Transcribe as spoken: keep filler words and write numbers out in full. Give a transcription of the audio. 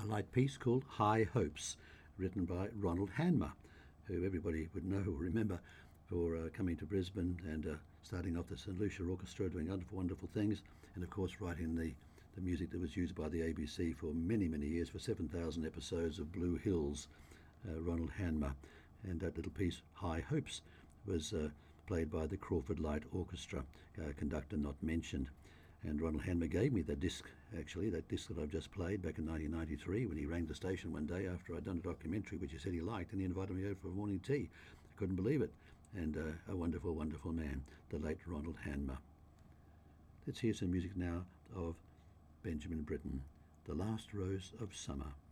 a light piece called High Hopes, written by Ronald Hanmer, who everybody would know or remember for uh, coming to Brisbane and uh, starting off the St Lucia Orchestra, doing wonderful, wonderful things, and of course writing the, the music that was used by the A B C for many, many years, for seven thousand episodes of Blue Hills, uh, Ronald Hanmer. And that little piece, High Hopes, was uh, played by the Crawford Light Orchestra, uh, conductor not mentioned. And Ronald Hanmer gave me the disc, actually, that disc that I've just played back in nineteen ninety-three, when he rang the station one day after I'd done a documentary which he said he liked, and he invited me over for morning tea. I couldn't believe it. And uh, a wonderful, wonderful man, the late Ronald Hanmer. Let's hear some music now of Benjamin Britten, The Last Rose of Summer.